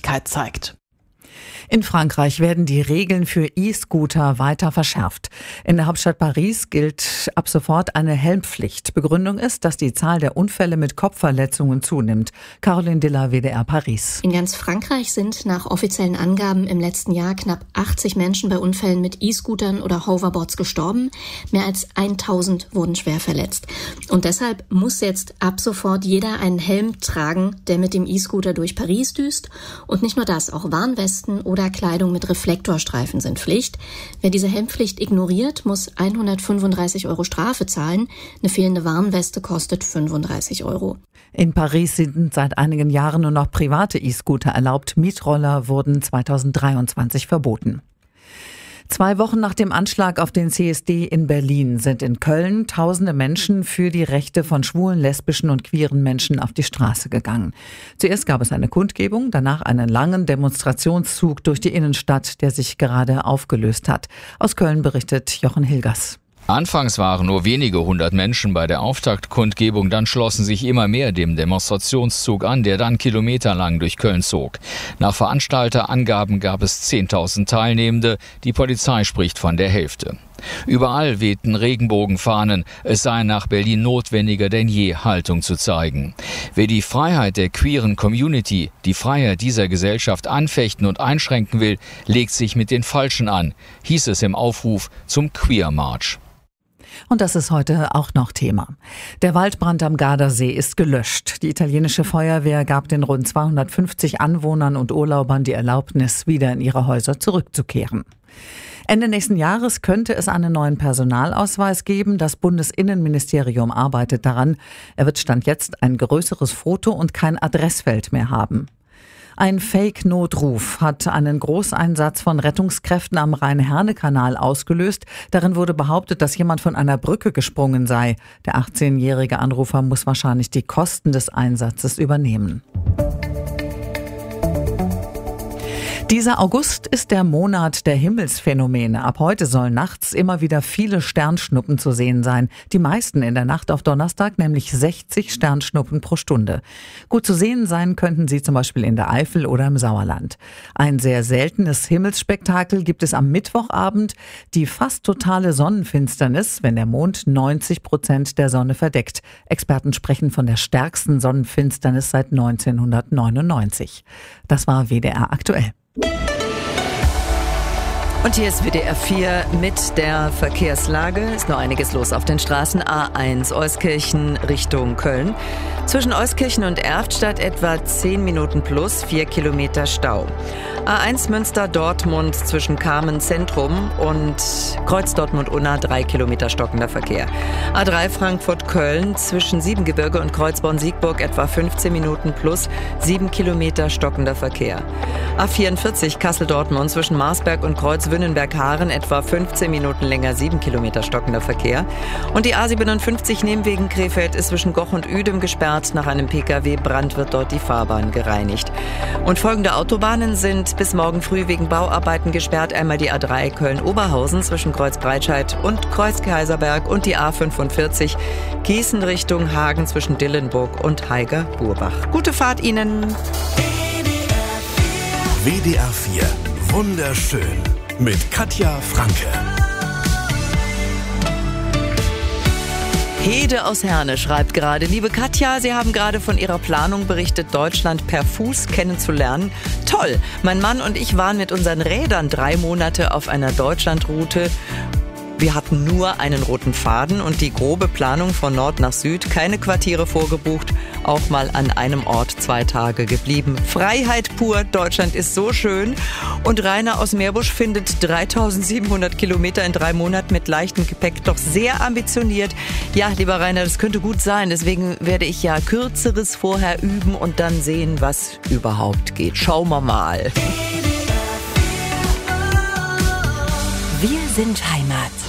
Geschwindigkeit zeigt. In Frankreich werden die Regeln für E-Scooter weiter verschärft. In der Hauptstadt Paris gilt ab sofort eine Helmpflicht. Begründung ist, dass die Zahl der Unfälle mit Kopfverletzungen zunimmt. Caroline Diller, WDR Paris. In ganz Frankreich sind nach offiziellen Angaben im letzten Jahr knapp 80 Menschen bei Unfällen mit E-Scootern oder Hoverboards gestorben. Mehr als 1000 wurden schwer verletzt. Und deshalb muss jetzt ab sofort jeder einen Helm tragen, der mit dem E-Scooter durch Paris düst. Und nicht nur das, auch Warnwesten oder Kleidung mit Reflektorstreifen sind Pflicht. Wer diese Helmpflicht ignoriert, muss 135 € Strafe zahlen. Eine fehlende Warnweste kostet 35 €. In Paris sind seit einigen Jahren nur noch private E-Scooter erlaubt. Mietroller wurden 2023 verboten. 2 Wochen nach dem Anschlag auf den CSD in Berlin sind in Köln tausende Menschen für die Rechte von schwulen, lesbischen und queeren Menschen auf die Straße gegangen. Zuerst gab es eine Kundgebung, danach einen langen Demonstrationszug durch die Innenstadt, der sich gerade aufgelöst hat. Aus Köln berichtet Jochen Hilgers. Anfangs waren nur wenige hundert Menschen bei der Auftaktkundgebung, dann schlossen sich immer mehr dem Demonstrationszug an, der dann kilometerlang durch Köln zog. Nach Veranstalterangaben gab es 10.000 Teilnehmende, die Polizei spricht von der Hälfte. Überall wehten Regenbogenfahnen, es sei nach Berlin notwendiger denn je, Haltung zu zeigen. Wer die Freiheit der queeren Community, die Freiheit dieser Gesellschaft anfechten und einschränken will, legt sich mit den Falschen an, hieß es im Aufruf zum Queer March. Und das ist heute auch noch Thema. Der Waldbrand am Gardasee ist gelöscht. Die italienische Feuerwehr gab den rund 250 Anwohnern und Urlaubern die Erlaubnis, wieder in ihre Häuser zurückzukehren. Ende nächsten Jahres könnte es einen neuen Personalausweis geben. Das Bundesinnenministerium arbeitet daran. Er wird Stand jetzt ein größeres Foto und kein Adressfeld mehr haben. Ein Fake-Notruf hat einen Großeinsatz von Rettungskräften am Rhein-Herne-Kanal ausgelöst. Darin wurde behauptet, dass jemand von einer Brücke gesprungen sei. Der 18-jährige Anrufer muss wahrscheinlich die Kosten des Einsatzes übernehmen. Dieser August ist der Monat der Himmelsphänomene. Ab heute sollen nachts immer wieder viele Sternschnuppen zu sehen sein. Die meisten in der Nacht auf Donnerstag, nämlich 60 Sternschnuppen pro Stunde. Gut zu sehen sein könnten sie zum Beispiel in der Eifel oder im Sauerland. Ein sehr seltenes Himmelsspektakel gibt es am Mittwochabend. Die fast totale Sonnenfinsternis, wenn der Mond 90% der Sonne verdeckt. Experten sprechen von der stärksten Sonnenfinsternis seit 1999. Das war WDR aktuell. Und hier ist WDR 4 mit der Verkehrslage. Ist noch einiges los auf den Straßen. A1 Euskirchen Richtung Köln. Zwischen Euskirchen und Erftstadt etwa 10 Minuten plus 4 Kilometer Stau. A1 Münster-Dortmund zwischen Kamen Zentrum und Kreuz Dortmund-Unna 3 Kilometer stockender Verkehr. A3 Frankfurt-Köln zwischen Siebengebirge und Kreuzborn-Siegburg etwa 15 Minuten plus 7 Kilometer stockender Verkehr. A44 Kassel-Dortmund zwischen Marsberg und Kreuz-Wünnenberg-Haaren etwa 15 Minuten länger 7 Kilometer stockender Verkehr. Und die A57 Nehmwegen Krefeld ist zwischen Goch und Uedem gesperrt. Nach einem Pkw-Brand wird dort die Fahrbahn gereinigt. Und folgende Autobahnen sind bis morgen früh wegen Bauarbeiten gesperrt. Einmal die A3 Köln-Oberhausen zwischen Kreuz-Breitscheid und Kreuz-Kaiserberg und die A45 Gießen Richtung Hagen zwischen Dillenburg und Haiger-Burbach. Gute Fahrt Ihnen! WDR 4 Wunderschön mit Katja Franke. Hede aus Herne schreibt gerade: Liebe Katja, Sie haben gerade von Ihrer Planung berichtet, Deutschland per Fuß kennenzulernen. Toll! Mein Mann und ich waren mit unseren Rädern 3 Monate auf einer Deutschlandroute. Wir hatten nur einen roten Faden und die grobe Planung von Nord nach Süd, keine Quartiere vorgebucht, auch mal an einem Ort 2 Tage geblieben. Freiheit pur, Deutschland ist so schön. Und Rainer aus Meerbusch findet 3700 Kilometer in 3 Monaten mit leichtem Gepäck doch sehr ambitioniert. Ja, lieber Rainer, das könnte gut sein, deswegen werde ich ja Kürzeres vorher üben und dann sehen, was überhaupt geht. Schauen wir mal. Wir sind Heimat.